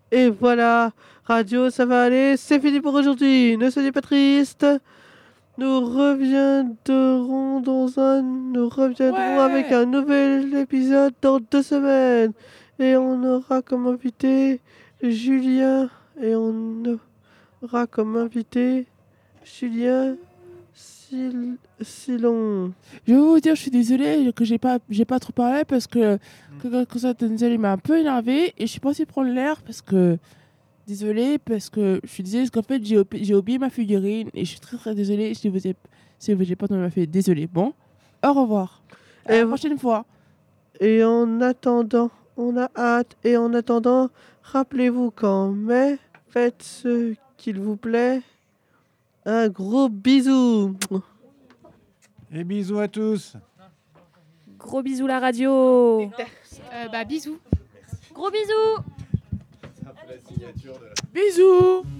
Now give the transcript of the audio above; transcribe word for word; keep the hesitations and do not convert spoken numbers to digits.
Et voilà, radio, ça va aller, c'est fini pour aujourd'hui. Ne soyez pas tristes. Nous reviendrons dans un, nous reviendrons avec Ouais. un nouvel épisode dans deux semaines. Et on aura comme invité Julien. Et on aura comme invité Julien Sil- Silon. Je vais vous dire, je suis désolée que j'ai pas, j'ai pas trop parlé parce que, que, que ça Denzel m'a un peu énervé et je suis pas si prendre l'air parce que désolée parce que je suis désolée parce qu'en fait j'ai, op- j'ai oublié ma figurine et je suis très très désolée si vous avez, si vous avez pas entendu ma fille. Désolée. Bon, au revoir. À Et, la prochaine fois. et en attendant, on a hâte. Et en attendant, rappelez-vous qu'en mai, faites ce qu'il vous plaît. Un gros bisou. Et bisous à tous. Gros bisous la radio. Euh, bah bisous. Gros bisous. Bisous.